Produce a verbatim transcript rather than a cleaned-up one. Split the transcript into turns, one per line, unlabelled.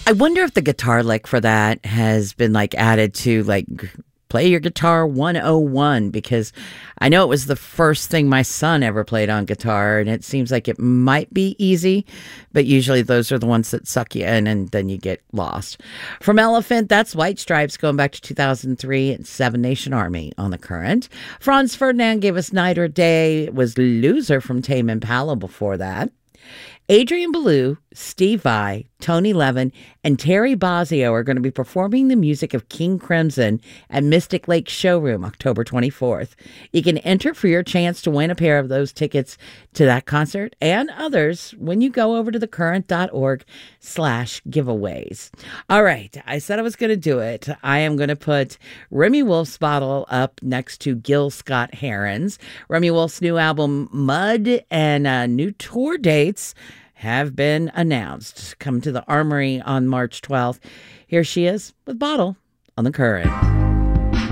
I wonder if the guitar lick for that has been like added to like play your guitar one oh one, because I know it was the first thing my son ever played on guitar, and it seems like it might be easy, but usually those are the ones that suck you in and then you get lost. From Elephant, that's White Stripes going back to two thousand three, and Seven Nation Army on the Current. Franz Ferdinand gave us Night or Day. It was Loser from Tame Impala before that. Adrian Belew, Steve Vai, Tony Levin, and Terry Bozzio are going to be performing the music of King Crimson at Mystic Lake Showroom October twenty-fourth. You can enter for your chance to win a pair of those tickets to that concert and others when you go over to thecurrent.org slash giveaways. All right, I said I was going to do it. I am going to put Remy Wolf's bottle up next to Gil Scott-Heron's. Remy Wolf's new album, Mud, and uh, new tour dates have been announced. Come to the Armory on March twelfth. Here she is with Bottle on the Current.